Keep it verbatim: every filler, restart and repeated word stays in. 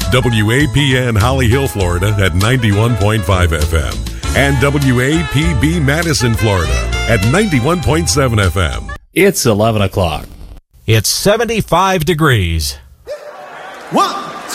It's W A P N Holly Hill, Florida at ninety-one point five F M and W A P B Madison, Florida at ninety-one point seven F M. It's eleven o'clock. It's seventy-five degrees. One.